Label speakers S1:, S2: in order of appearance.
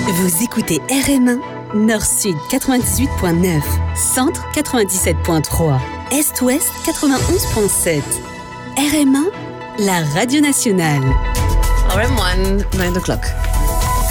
S1: Vous écoutez RM1, Nord-Sud 98.9, Centre 97.3, Est-Ouest 91.7. RM1, la radio nationale.
S2: RM1, 9 o'clock.